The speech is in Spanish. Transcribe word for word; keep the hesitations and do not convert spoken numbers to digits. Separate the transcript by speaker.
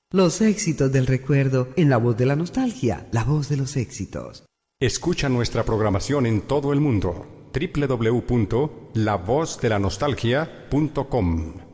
Speaker 1: Los éxitos del recuerdo en la voz de la nostalgia, la voz de los éxitos.
Speaker 2: Escucha nuestra programación en todo el mundo. doble u doble u doble u punto la voz de la nostalgia punto com